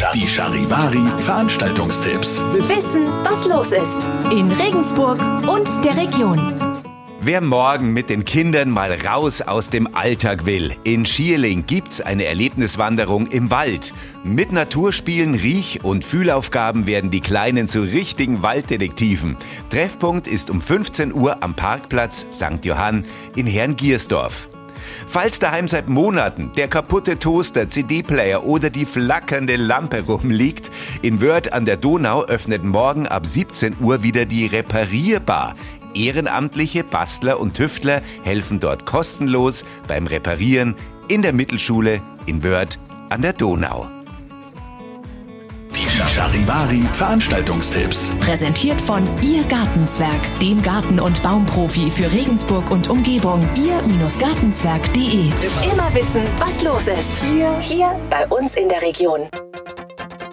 Die Charivari Veranstaltungstipps. Wissen, was los ist. In Regensburg und der Region. Wer morgen mit den Kindern mal raus aus dem Alltag will, in Schierling gibt's eine Erlebniswanderung im Wald. Mit Naturspielen, Riech- und Fühlaufgaben werden die Kleinen zu richtigen Walddetektiven. Treffpunkt ist um 15 Uhr am Parkplatz St. Johann in Herrngiersdorf. Falls daheim seit Monaten der kaputte Toaster, CD-Player oder die flackernde Lampe rumliegt, in Wörth an der Donau öffnet morgen ab 17 Uhr wieder die Reparierbar. Ehrenamtliche Bastler und Tüftler helfen dort kostenlos beim Reparieren in der Mittelschule in Wörth an der Donau. Die Charivari Veranstaltungstipps. Präsentiert von Ihr Gartenzwerg, dem Garten- und Baumprofi für Regensburg und Umgebung. Ihr-Gartenzwerg.de. Immer wissen, was los ist. Hier bei uns in der Region.